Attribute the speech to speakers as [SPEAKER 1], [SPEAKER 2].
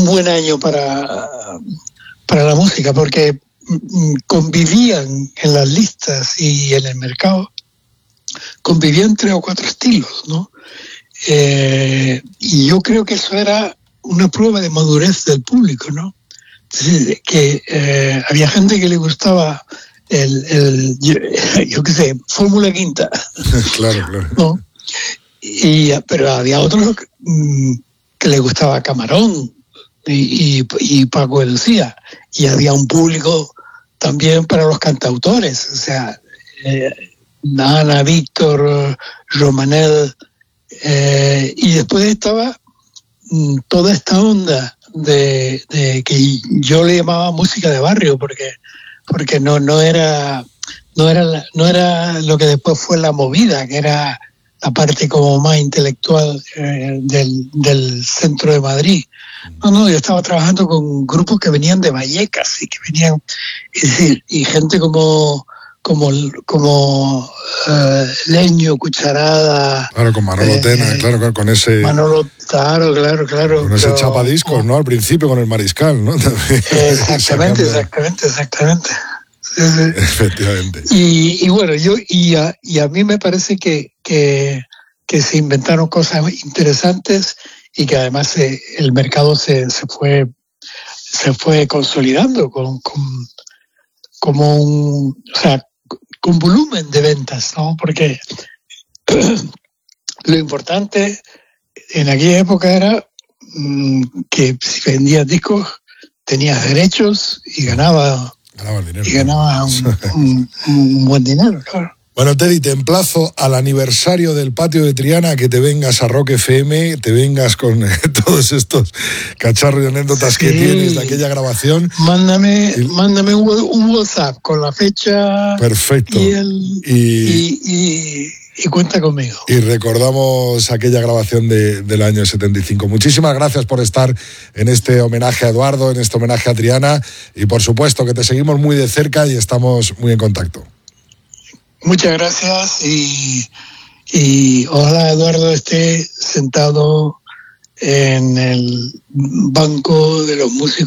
[SPEAKER 1] buen año para la música, porque convivían en las listas y en el mercado, convivían 3 o 4 estilos, ¿no? Y yo creo que eso era una prueba de madurez del público, ¿no? Entonces, que había gente que le gustaba yo qué sé, Fórmula Quinta.
[SPEAKER 2] Claro.
[SPEAKER 1] ¿No? Pero había otros que le gustaba Camarón y Paco de Lucía. Y había un público también para los cantautores, o sea, Ana, Víctor, Romanel, y después estaba toda esta onda de que yo le llamaba música de barrio, porque no era lo que después fue la movida, que era la parte como más intelectual del centro de Madrid. No, yo estaba trabajando con grupos que venían de Vallecas y que venían, es decir, y gente como Leño, Cucharada.
[SPEAKER 2] Claro, con Manolo Tena, claro, con ese...
[SPEAKER 1] Manolo, claro.
[SPEAKER 2] Con ese chapadiscos, ¿no? Al principio con el Mariscal, ¿no?
[SPEAKER 1] Exactamente. Sí.
[SPEAKER 2] Efectivamente.
[SPEAKER 1] Y bueno, a mí me parece que se inventaron cosas interesantes y que además el mercado se fue consolidando con volumen de ventas, ¿no? Porque lo importante en aquella época era que si vendías discos tenías derechos y ganaba
[SPEAKER 2] dinero.
[SPEAKER 1] Y ganaba un buen dinero, claro.
[SPEAKER 2] Bueno, Teddy, te emplazo al aniversario del Patio de Triana, que te vengas a Rock FM, te vengas con todos estos cacharros y anécdotas que tienes de aquella grabación.
[SPEAKER 1] Mándame un WhatsApp con la fecha.
[SPEAKER 2] Perfecto.
[SPEAKER 1] Y cuenta conmigo.
[SPEAKER 2] Y recordamos aquella grabación del año 75. Muchísimas gracias por estar en este homenaje a Eduardo, en este homenaje a Triana, y por supuesto que te seguimos muy de cerca y estamos muy en contacto.
[SPEAKER 1] Muchas gracias y ojalá Eduardo esté sentado en el banco de los músicos